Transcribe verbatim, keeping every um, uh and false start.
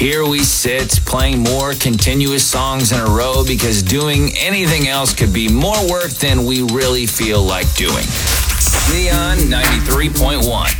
here we sit playing more continuous songs in a row because doing anything else could be more work than we really feel like doing. Leon ninety-three point one.